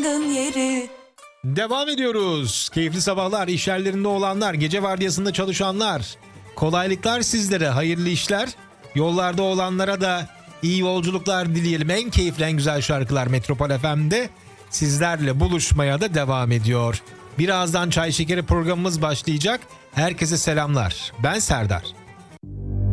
yangın yeri. Devam ediyoruz. Keyifli sabahlar, iş yerlerinde olanlar, gece vardiyasında çalışanlar. Kolaylıklar sizlere, hayırlı işler. Yollarda olanlara da iyi yolculuklar dileyelim. En keyifli, en güzel şarkılar Metropol FM'de sizlerle buluşmaya da devam ediyor. Birazdan Çay Şekeri programımız başlayacak. Herkese selamlar. Ben Serdar.